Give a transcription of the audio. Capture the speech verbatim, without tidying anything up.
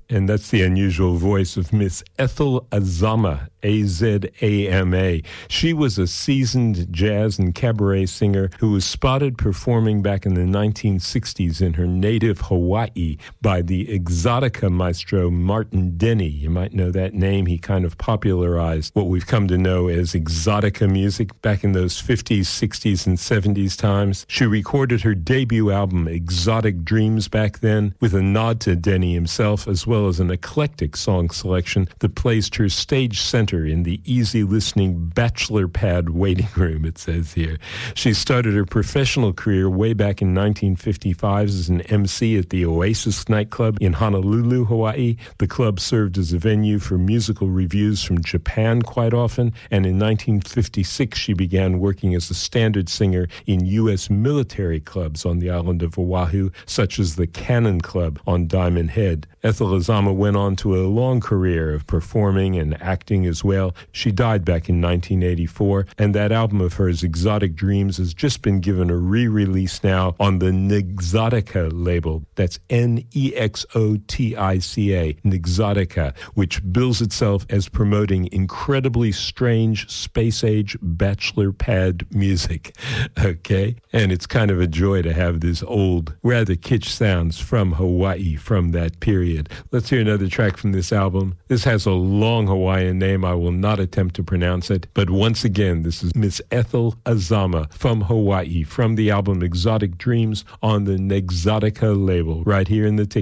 And that's the unusual voice of Miss Ethel Azama, A Z A M A. She was a seasoned jazz and cabaret singer who was spotted performing back in the nineteen sixties in her native Hawaii by the exotica maestro Martin Denny. You might know that name. He kind of popularized what we've come to know as exotica music back in those fifties, sixties, and seventies times. She recorded her debut album, Exotic Dreams, back then, with a nod to Denny himself, as well as an eclectic song selection that placed her stage center in the easy-listening bachelor pad waiting room, it says here. She started her professional career way back in nineteen fifty-five as an M C at the Oasis nightclub in Honolulu, Hawaii. The club served as a venue for musical reviews from Japan quite often, and in nineteen fifty-six she began working as a standard singer in U S military clubs on the island of Oahu, such as the Cannon Club on Diamond Head. Ethel Azama went on to a long career of performing and acting as well. She died back in nineteen eighty-four, and that album of hers, Exotic Dreams, has just been given a re-release now on the Nexotica label. That's N E X O T I C A, Nexotica, which bills itself as promoting incredibly strange space-age bachelor pad music. Okay? And it's kind of a joy to have this old, rather kitsch sounds from Hawaii from that period. Let's hear another track from this album. This has a long Hawaiian name. I will not attempt to pronounce it. But once again, this is Miss Ethel Azama from Hawaii from the album Exotic Dreams on the Nexotica label right here in the